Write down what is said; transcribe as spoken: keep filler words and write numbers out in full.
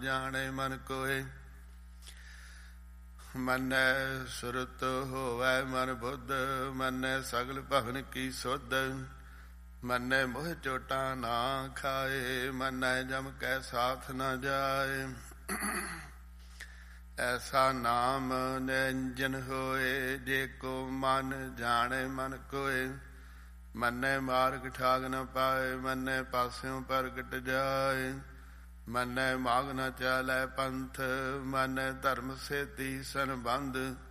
ਜਾਣੇ ਮਨ ਕੋਏ। ਮੰਨੈ ਸੁਰਤ ਹੋਵੈ ਮਨ ਬੁੱਧ, ਮੰਨੈ ਸਗਲ ਭਵਨ ਕੀ ਸੁਧ। ਮੰਨੈ ਮੋਹ ਚੋਟਾ ਨਾ ਖਾਏ, ਮੰਨੈ ਜਮ ਕੈ ਸਾਥ ਨ ਜਾਏ। ਐਸਾ ਨਾਮ ਨਿਰੰਜਨ ਹੋਏ, ਜੇ ਕੋ ਮਨ ਜਾਣੇ ਮਨ ਕੋਏ। ਮੰਨੈ ਮਾਰਗ ਠਾਗ ਨ ਪਾਏ, ਮੰਨੈ ਪਾਸਿਓਂ ਪ੍ਰਗਟ ਜਾਏ। ਮੰਨੈ ਮਾਗ ਨ ਚਾਲੈ ਪੰਥ, ਮੰਨੈ ਧਰਮ ਸੇਤੀ ਸੰਬੰਧ।